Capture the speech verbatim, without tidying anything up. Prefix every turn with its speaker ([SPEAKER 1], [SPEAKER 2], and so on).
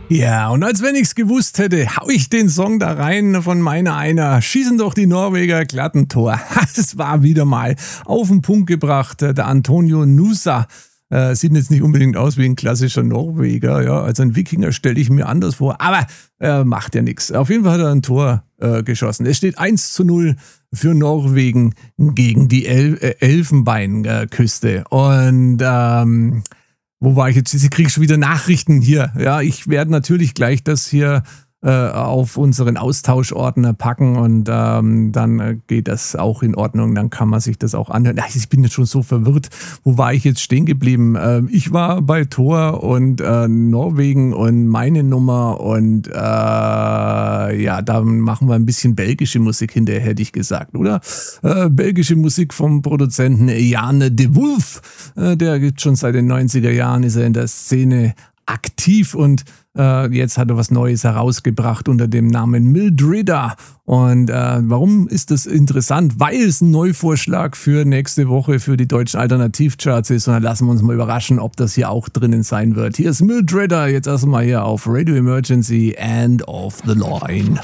[SPEAKER 1] Ja, und als wenn ich's gewusst hätte, hau ich den Song da rein von meiner einer. Schießen doch die Norweger glatt ein Tor. Das war wieder mal auf den Punkt gebracht. Der Antonio Nusa äh, sieht jetzt nicht unbedingt aus wie ein klassischer Norweger. Ja, also ein Wikinger stelle ich mir anders vor. Aber äh, macht ja nichts. Auf jeden Fall hat er ein Tor äh, geschossen. Es steht eins zu null für Norwegen gegen die El- äh, Elfenbeinküste. Und ähm, wo war ich jetzt? Sie kriegen schon wieder Nachrichten hier. Ja, ich werde natürlich gleich das hier äh, auf unseren Austauschordner packen und ähm, dann äh, geht das auch in Ordnung. Dann kann man sich das auch anhören. Ach, ich bin jetzt schon so verwirrt. Wo war ich jetzt stehen geblieben? Äh, ich war bei Thor und äh, Norwegen und meine Nummer und äh, ja, da machen wir ein bisschen belgische Musik hinterher, hätte ich gesagt, oder? Äh, belgische Musik vom Produzenten Jane de Wolf. Äh, der gibt schon seit den neunziger Jahren, ist er in der Szene aktiv und äh, jetzt hat er was Neues herausgebracht unter dem Namen Mildrida. Und äh, warum ist das interessant? Weil es ein Neuvorschlag für nächste Woche für die deutschen Alternativcharts ist. Und dann lassen wir uns mal überraschen, ob das hier auch drinnen sein wird. Hier ist Mildrida, jetzt erstmal hier auf Radio Emergency, End of the Line.